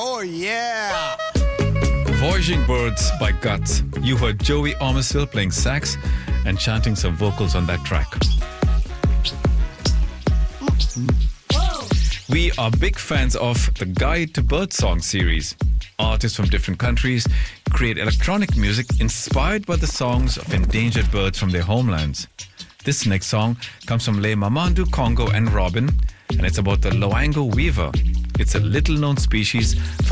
Oh, yeah. Voyaging Birds by Guts. You heard Joey Ormstil playing sax and chanting some vocals on that track. We are big fans of the Guide to Birdsong series. Artists from different countries create electronic music inspired by the songs of endangered birds from their homelands. This next song comes from Le Mamandu Congo and Robin, and it's about the Loango weaver. It's a little-known species